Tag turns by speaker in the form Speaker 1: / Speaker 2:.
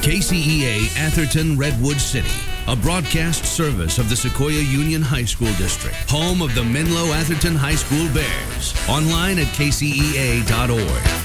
Speaker 1: KCEA Atherton Redwood City, a broadcast service of the Sequoia Union High School District, home of the Menlo Atherton High School Bears. Online at kcea.org.